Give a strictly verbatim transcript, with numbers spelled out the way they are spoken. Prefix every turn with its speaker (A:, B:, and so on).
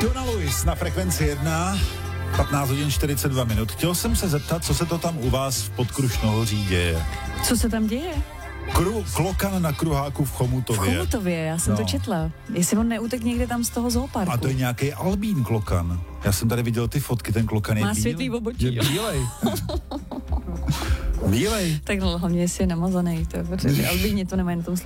A: Donna Lewis na frekvenci jedna, patnáct hodin čtyřicet dva minut. Chtěl jsem se zeptat, co se to tam u vás v Podkrušnohoří děje.
B: Co se tam děje?
A: Kru, klokan na kruháku v Chomutově.
B: V Chomutově, já jsem
A: No.
B: to četla. Jestli on neutek někde tam z toho zooparku.
A: A to je nějaký albín klokan. Já jsem tady viděl ty fotky, ten klokan je
B: Má
A: bílej.
B: světlý obočí.
A: Je bílej. Bílej.
B: Tak hlavně jestli je namazaný, to je, protože albíni to nemají na tom